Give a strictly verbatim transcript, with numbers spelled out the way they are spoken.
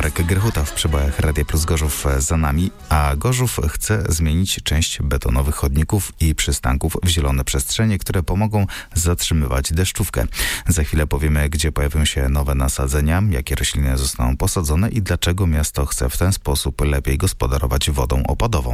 Marek Grechuta w Przebojach Radia Plus Gorzów za nami, a Gorzów chce zmienić część betonowych chodników i przystanków w zielone przestrzenie, które pomogą zatrzymywać deszczówkę. Za chwilę powiemy, gdzie pojawią się nowe nasadzenia, jakie rośliny zostaną posadzone i dlaczego miasto chce w ten sposób lepiej gospodarować wodą opadową.